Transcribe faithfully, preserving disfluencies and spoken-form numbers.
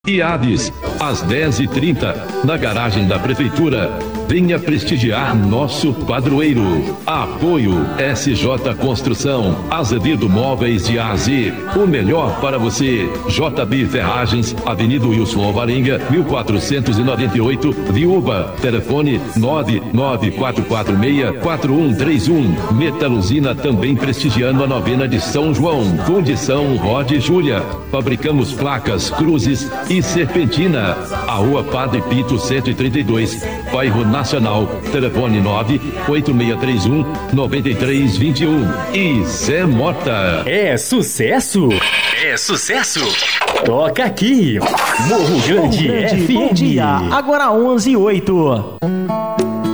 E Aves, às dez e trinta, na garagem da Prefeitura. Venha prestigiar nosso padroeiro. Apoio S J Construção, Azevedo Móveis de A a Z. O melhor para você. J B Ferragens, Avenida Wilson Alvarenga, mil quatrocentos e noventa e oito, Viúva. Telefone nove nove quatro quatro seis quatro um três um. Metaluzina também prestigiando a novena de São João. Fundição Rod e Júlia. Fabricamos placas, cruzes e serpentina. A Rua Padre Pito cento e trinta e dois, bairro Nacional. Telefone nove oito seis três um nove três dois um. E Zé Mota. É sucesso? É sucesso? Toca aqui. Morro Grande, Morro Grande F M. Bom dia. Agora onze e oito.